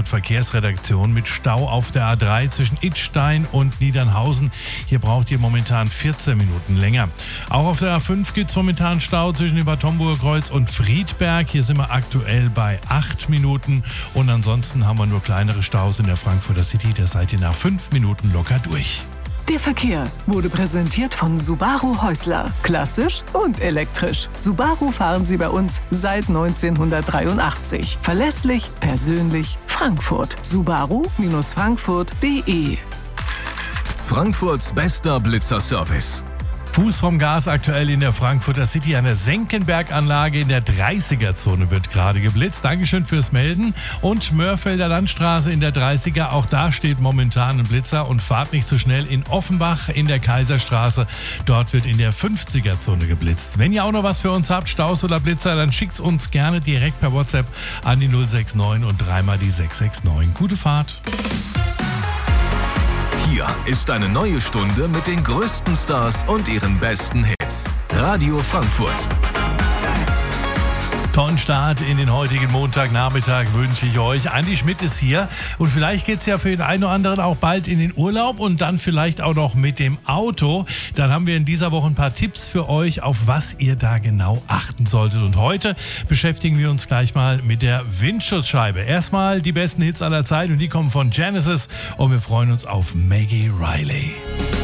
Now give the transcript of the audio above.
Frankfurt Verkehrsredaktion mit Stau auf der A3 zwischen Idstein und Niedernhausen. Hier braucht ihr momentan 14 Minuten länger. Auch auf der A5 gibt es momentan Stau zwischen dem Bad Homburger Kreuz und Friedberg. Hier sind wir aktuell bei 8 Minuten. Und ansonsten haben wir nur kleinere Staus in der Frankfurter City. Da seid ihr nach 5 Minuten locker durch. Der Verkehr wurde präsentiert von Subaru Häusler. Klassisch und elektrisch. Subaru fahren Sie bei uns seit 1983. Verlässlich, persönlich, Frankfurt. Subaru-Frankfurt.de. Frankfurts bester Blitzerservice. Fuß vom Gas aktuell in der Frankfurter City. An der Senckenberg-Anlage in der 30er-Zone wird gerade geblitzt. Dankeschön fürs Melden. Und Mörfelder Landstraße in der 30er. Auch da steht momentan ein Blitzer. Und fahrt nicht zu schnell in Offenbach in der Kaiserstraße. Dort wird in der 50er-Zone geblitzt. Wenn ihr auch noch was für uns habt, Staus oder Blitzer, dann schickt's uns gerne direkt per WhatsApp an die 069 und dreimal die 669. Gute Fahrt. Hier ist eine neue Stunde mit den größten Stars und ihren besten Hits. Radio Frankfurt. Tollen Start in den heutigen Montagnachmittag wünsche ich euch. Andi Schmidt ist hier und vielleicht geht es ja für den einen oder anderen auch bald in den Urlaub und dann vielleicht auch noch mit dem Auto. Dann haben wir in dieser Woche ein paar Tipps für euch, auf was ihr da genau achten solltet. Und heute beschäftigen wir uns gleich mal mit der Windschutzscheibe. Erstmal die besten Hits aller Zeit und die kommen von Genesis und wir freuen uns auf Maggie Riley.